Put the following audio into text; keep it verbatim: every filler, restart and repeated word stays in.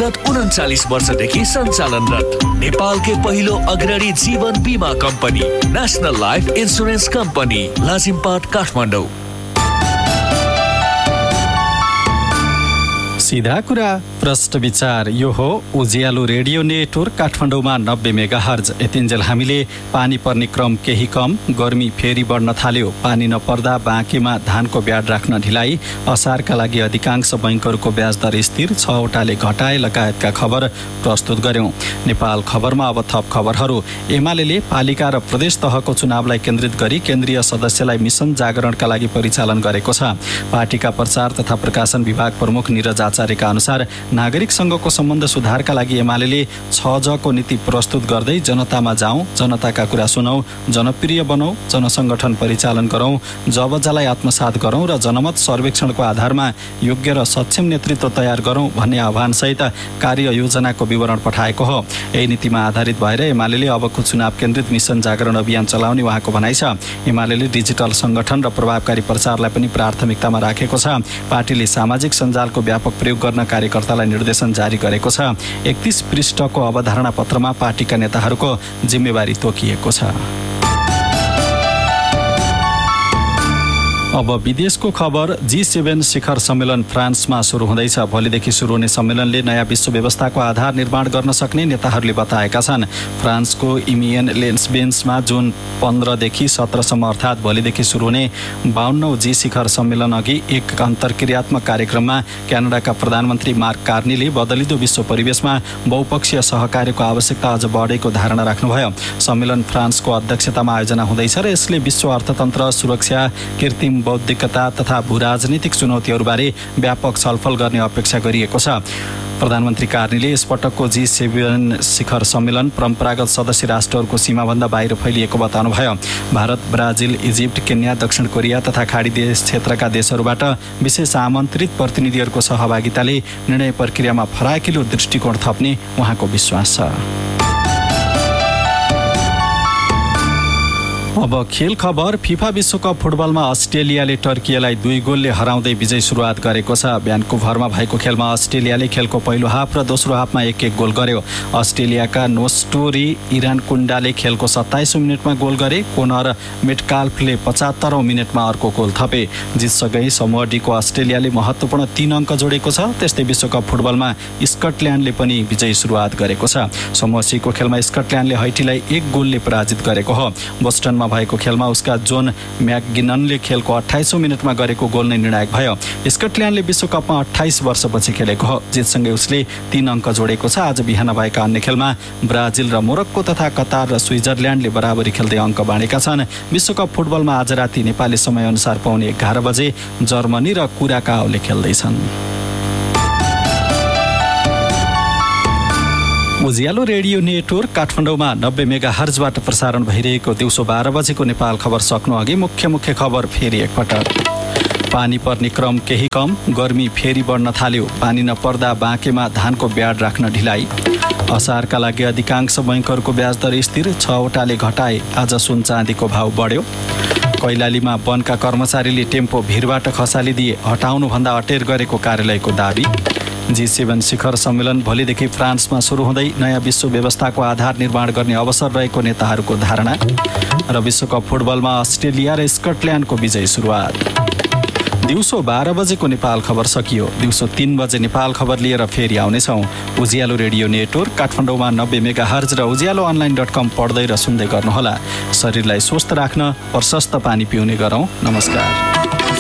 विगत उन्चालिस वर्षदेखि सञ्चालनरत नेपालकै पहिलो अग्रणी जीवन बीमा company national life insurance company Lazimpat Kathmandu. सीधा कुरा प्रश्न विचार यो हो उज्यालो रेडियो नेटवर्क काठमाडौँमा नब्बे मेगा हर्ज। यतिन्जेल हामीले पानी पर्ने क्रम केही कम, गर्मी फेरि बढ्न थाल्यो, पानी नपर्दा बाँकेमा धानको ब्याड राख्न ढिलाइ, असारका लागि अधिकांश बैङ्कहरूको ब्याज दर स्थिर, छवटाले घटाए लगायतका खबर प्रस्तुत गर्यौं। नेपाल खबरमा अब थप खबरहरू। एमाले पालिका र प्रदेश तहको चुनावलाई केन्द्रित गरी केन्द्रीय सदस्यलाई मिसन जागरणका लागि परिचालन गरेको छ। पार्टीका प्रचार तथा प्रकाशन विभाग प्रमुख निरज आचार्यका अनुसार नागरिक संघको सम्बन्ध सुधारका लागि एमाले छ जको नीति प्रस्तुत गर्दै जनतामा जाउँ, जनताका कुरा सुनौ, जनप्रिय बनौ, जनसंगठन परिचालन गरौँ, जबजालाई आत्मसात गरौँ र जनमत सर्वेक्षणको आधारमा योग्य र सक्षम नेतृत्व तयार गरौँ भन्ने आह्वानसहित कार्य योजनाको विवरण पठाएको हो। यही नीतिमा आधारित भएर एमाले अबको चुनाव केन्द्रित मिसन जागरण अभियान चलाउने उहाँको भनाइ छ। एमाले डिजिटल संगठन र प्रभावकारी प्रचारलाई पनि प्राथमिकतामा राखेको छ। पार्टीले सामाजिक सञ्जालको व्यापक प्रयोग गर्न कार्यकर्तालाई निर्देशन जारी गरेको छ। एकतीस पृष्ठको अवधारणा पत्रमा पार्टीका नेताहरूको जिम्मेवारी तोकिएको छ। अब विदेशको खबर। जी सेभेन शिखर सम्मेलन फ्रान्समा सुरु हुँदैछ। भोलिदेखि सुरु हुने सम्मेलनले नयाँ विश्व व्यवस्थाको आधार निर्माण गर्न सक्ने नेताहरूले बताएका छन्। फ्रान्सको इमियन लेन्सबेन्समा जुन पन्ध्रदेखि सत्रसम्म अर्थात् भोलिदेखि सुरु हुने बाहन्नौ जी शिखर सम्मेलन अघि एक अन्तर्क्रियात्मक कार्यक्रममा क्यानाडाका प्रधानमन्त्री मार्क कार्नीले बदलिदो विश्व परिवेशमा बहुपक्षीय सहकार्यको आवश्यकता अझ बढेको धारणा राख्नुभयो। सम्मेलन फ्रान्सको अध्यक्षतामा आयोजना हुँदैछ र यसले विश्व अर्थतन्त्र, सुरक्षा, कृत्रिम बौद्धिकता तथा भूराजनीतिक चुनौतीहरूबारे व्यापक छलफल गर्ने अपेक्षा गरिएको छ। प्रधानमन्त्री कार्नीले यसपटकको जी सेभेन शिखर सम्मेलन परम्परागत सदस्य राष्ट्रहरूको सीमाभन्दा बाहिर फैलिएको बताउनुभयो। भारत, ब्राजिल, इजिप्ट, केन्या, दक्षिण कोरिया तथा खाडी देश क्षेत्रका देशहरूबाट विशेष आमन्त्रित प्रतिनिधिहरूको सहभागिताले निर्णय प्रक्रियामा फराकिलो दृष्टिकोण थप्ने उहाँको विश्वास छ। अब खेल खबर। फिफा विश्वकप फुटबलमा अस्ट्रेलियाले टर्कीलाई दुई गोलले हराउँदै विजय सुरुवात गरेको छ। भ्यान्कुभरमा भएको खेलमा अस्ट्रेलियाले खेलको पहिलो हाफ र दोस्रो हाफमा एक एक गोल गर्यो। अस्ट्रेलियाका नोस्टोरी इरानकुन्डाले खेलको सत्ताइसौँ मिनटमा गोल गरे। कोनर मेटकाल्फले पचहत्तरौँ मिनटमा अर्को गोल थपे। जितसँगै समूह डीको अस्ट्रेलियाले महत्त्वपूर्ण तीन अङ्क जोडेको छ। त्यस्तै विश्वकप फुटबलमा स्कटल्यान्डले पनि विजय सुरुवात गरेको छ। समूह सीको खेलमा स्कटल्यान्डले हैटीलाई एक गोलले पराजित गरेको हो। बोस्टनमा भएको खेलमा उसका जोन म्याकगिननले खेलको अट्ठाइसौँ मिनटमा गरेको गोल नै निर्णायक भयो। स्कटल्यान्डले विश्वकपमा अट्ठाइस वर्षपछि खेलेको हो। जितसँगै उसले तीन अङ्क जोडेको छ। आज बिहान भएका अन्य खेलमा ब्राजिल र मोरक्को तथा कतार र स्विजरल्यान्डले बराबरी खेल्दै अङ्क बाँडेका छन्। विश्वकप फुटबलमा आज राति नेपाली समयअनुसार पाउने एघार बजे जर्मनी र कुराकाओले खेल्दैछन्। उज्यालो रेडियो नेटवर्क काठमाडौँमा नब्बे मेगा हर्जबाट प्रसारण भइरहेको दिउँसो बाह्र बजेको नेपाल खबर सक्नु अघि मुख्य मुख्य खबर फेरि एकपटक। पानी पर्ने क्रम केही कम, गर्मी फेरि बढ्न थाल्यो, पानी नपर्दा बाँकेमा धानको ब्याड राख्न ढिलाइ, असारका लागि अधिकांश बैङ्कहरूको ब्याज दर स्थिर, छवटाले घटाए, आज सुन चाँदीको भाव बढ्यो, कैलालीमा वनका कर्मचारीले टेम्पो भिरबाट खसालिदिए, हटाउनुभन्दा अटेर गरेको कार्यालयको दाबी। जी सेभेन शिखर सम्मेलन भोलिदेखि फ्रान्समा सुरु हुँदै नयाँ विश्व व्यवस्थाको आधार निर्माण गर्ने अवसर रहेको नेताहरूको धारणा र विश्वकप फुटबलमा अस्ट्रेलिया र स्कटल्यान्डको विजय सुरुवात। दिउँसो बाह्र बजेको नेपाल खबर सकियो। दिउँसो तीन बजे नेपाल खबर लिएर फेरि आउनेछौँ। उज्यालो रेडियो नेटवर्क काठमाडौँमा नब्बे मेगा हर्ज र उज्यालो अनलाइन डट कम पढ्दै र सुन्दै गर्नुहोला। शरीरलाई स्वस्थ राख्न प्रशस्त पानी पिउने गरौँ। नमस्कार।